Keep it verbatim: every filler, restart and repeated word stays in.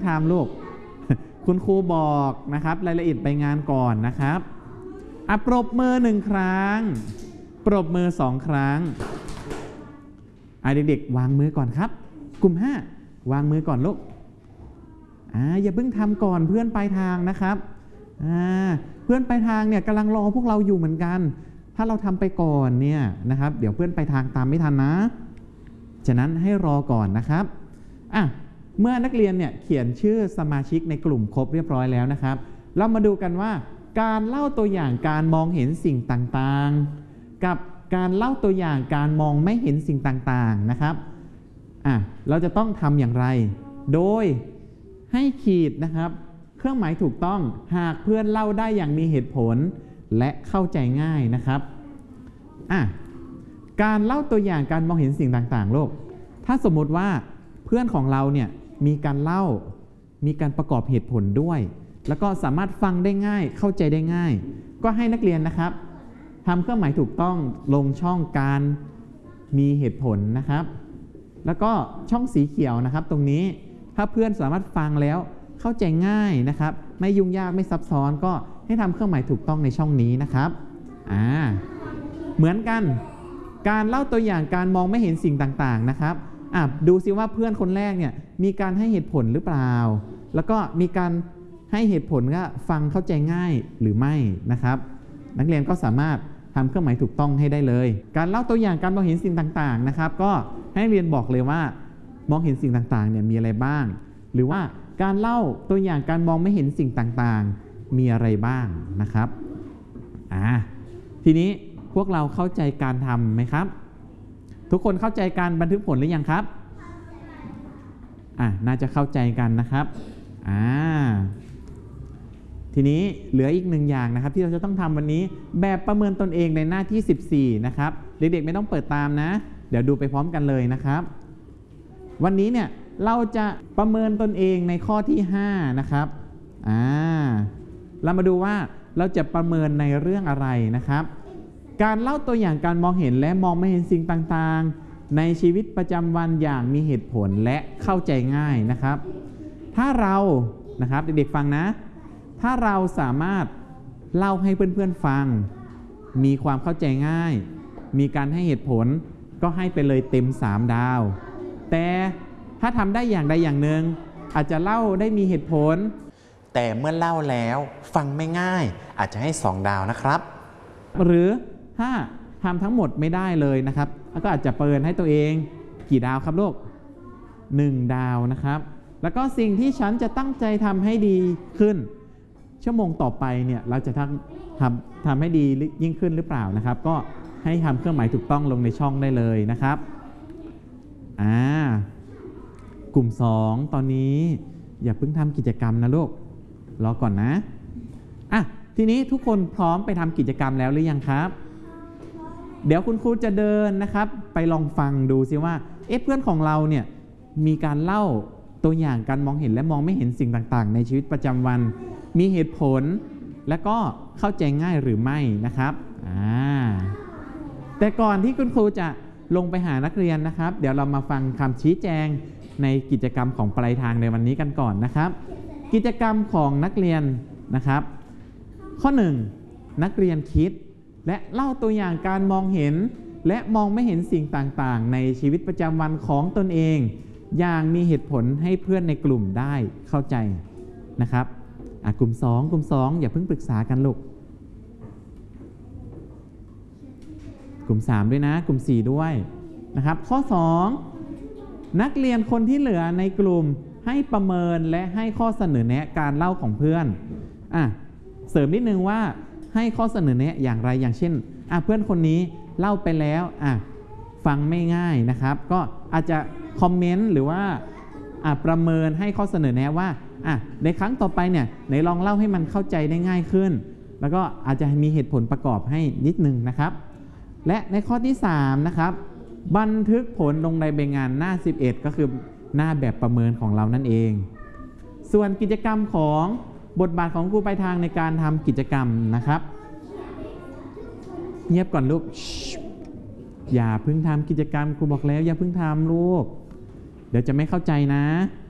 ทำลูก คุณครูบอกนะครับรายละเอียดไปงานก่อนนะครับอ่ะปรบมือหนึ่งครั้งปรบมือสองครั้งอ่ะเด็กๆวางมือก่อนครับกลุ่มห้าวางมือก่อนลูกอ่าอย่าเพิ่งทำก่อนเพื่อนปลายทางนะครับอ่าเพื่อนปลายทางเนี่ยกำลังรอพวกเราอยู่เหมือนกันถ้าเราทำไปก่อนเนี่ยนะครับเดี๋ยวเพื่อนปลายทางตามไม่ทันนะฉะนั้นให้รอก่อนนะครับอ่ะเมื่อนักเรียนเนี่ยเขียนชื่อสมาชิกในกลุ่มครบเรียบร้อยแล้วนะครับเรามาดูกันว่าการเล่าตัวอย่างการมองเห็นสิ่งต่างๆกับการเล่าตัวอย่างการมองไม่เห็นสิ่งต่างๆนะครับอ่ะเราจะต้องทำอย่างไรโดยให้ขีดนะครับเครื่องหมายถูกต้องหากเพื่อนเล่าได้อย่างมีเหตุผลและเข้าใจง่ายนะครับอ่ะการเล่าตัวอย่างการมองเห็นสิ่งต่างๆโลกถ้าสมมติว่าเพื่อนของเราเนี่ยมีการเล่ามีการประกอบเหตุผลด้วยแล้วก็สามารถฟังได้ง่ายเข้าใจได้ง่ายก็ให้นักเรียนนะครับทำเครื่องหมายถูกต้องลงช่องการมีเหตุผลนะครับแล้วก็ช่องสีเขียวนะครับตรงนี้ถ้าเพื่อนสามารถฟังแล้วเข้าใจง่ายนะครับไม่ยุ่งยากไม่ซับซ้อนก็ให้ทำเครื่องหมายถูกต้องในช่องนี้นะครับอ่าเหมือนกันการเล่าตัวอย่างการมองไม่เห็นสิ่งต่างๆนะครับอ่ะดูซิว่าเพื่อนคนแรกเนี่ยมีการให้เหตุผลหรือเปล่าแล้วก็มีการให้เหตุผลก็ฟังเข้าใจง่ายหรือไม่นะครับนักเรียนก็สามารถทำเครื่องหมายถูกต้องให้ได้เลยการเล่าตัวอย่างการมองเห็นสิ่งต่างๆนะครับก็ให้เรียนบอกเลยว่ามองเห็นสิ่งต่างๆเนี่ยมีอะไรบ้างหรือว่าการเล่าตัวอย่างการมองไม่เห็นสิ่งต่างๆมีอะไรบ้างนะครับอ่าทีนี้พวกเราเข้าใจการทำไหมครับทุกคนเข้าใจการบันทึกผลหรือยังครับอ่าน่าจะเข้าใจกันนะครับอ่าทีนี้เหลืออีกหนึ่งอย่างนะครับที่เราจะต้องทำวันนี้แบบประเมินตนเองในหน้าที่สิบสี่นะครับเด็กๆไม่ต้องเปิดตามนะเดี๋ยวดูไปพร้อมกันเลยนะครับวันนี้เนี่ยเราจะประเมินตนเองในข้อที่ห้านะครับอ่าเรามาดูว่าเราจะประเมินในเรื่องอะไรนะครับการเล่าตัวอย่างการมองเห็นและมองไม่เห็นสิ่งต่างๆในชีวิตประจำวันอย่างมีเหตุผลและเข้าใจง่ายนะครับถ้าเรานะครับเด็กๆฟังนะถ้าเราสามารถเล่าให้เพื่อนๆฟังมีความเข้าใจง่ายมีการให้เหตุผลก็ให้ไปเลยเต็มสามดาวแต่ถ้าทำได้อย่างใดอย่างหนึ่งอาจจะเล่าได้มีเหตุผลแต่เมื่อเล่าแล้วฟังไม่ง่ายอาจจะให้สองดาวนะครับหรือถ้าทำทั้งหมดไม่ได้เลยนะครับก็อาจจะเปิดให้ตัวเองกี่ดาวครับลูกหนึ่งดาวนะครับแล้วก็สิ่งที่ฉันจะตั้งใจทำให้ดีขึ้นชั่วโมงต่อไปเนี่ยเราจะทำทำทำให้ดียิ่งขึ้นหรือเปล่านะครับก็ให้ทำเครื่องหมายถูกต้องลงในช่องได้เลยนะครับอ่ากลุ่มสองตอนนี้อย่าเพิ่งทำกิจกรรมนะลูกรอก่อนนะอ่ะทีนี้ทุกคนพร้อมไปทำกิจกรรมแล้วหรือยังครับเดี๋ยวคุณครูจะเดินนะครับไปลองฟังดูซิว่าเอ๊ะเพื่อนของเราเนี่ยมีการเล่าตัวอย่างการมองเห็นและมองไม่เห็นสิ่งต่างๆในชีวิตประจำวันมีเหตุผลและก็เข้าใจง่ายหรือไม่นะครับอ่าแต่ก่อนที่คุณครูจะลงไปหานักเรียนนะครับเดี๋ยวเรามาฟังคำชี้แจงในกิจกรรมของปลายทางในวันนี้กันก่อนนะครับกิจกรรมของนักเรียนนะครับข้อหนึ่งนักเรียนคิดและเล่าตัวอย่างการมองเห็นและมองไม่เห็นสิ่งต่างๆในชีวิตประจำวันของตนเองอย่างมีเหตุผลให้เพื่อนในกลุ่มได้เข้าใจนะครับอ่ะกลุ่มสองกลุ่มสองอย่าเพิ่งปรึกษากันลูกกลุ่มสามด้วยนะกลุ่มสี่ด้วยนะครับข้อสองนักเรียนคนที่เหลือในกลุ่มให้ประเมินและให้ข้อเสนอแนะการเล่าของเพื่อนอ่ะเสริมนิดนึงว่าให้ข้อเสนอแนะอย่างไรอย่างเช่นอ่ะเพื่อนคนนี้เล่าไปแล้วอ่ะฟังไม่ง่ายนะครับก็อาจจะคอมเมนต์หรือว่าอ่ะประเมินให้ข้อเสนอแนะว่าอ่ะในครั้งต่อไปเนี่ยไหนลองเล่าให้มันเข้าใจได้ง่ายขึ้นแล้วก็อาจจะมีเหตุผลประกอบให้นิดนึงนะครับและในข้อที่สามนะครับบันทึกผลลงในใบงานหน้าสิบเอ็ดก็คือหน้าแบบประเมินของเรานั่นเองส่วนกิจกรรมของบทบาทของครูปลายทางในการทำกิจกรรมนะครับเงียบก่อนลูกอย่าเพิ่งทำกิจกรรมครูบอกแล้วอย่าเพิ่งทำลูกเดี๋ยวจะไม่เข้าใจนะ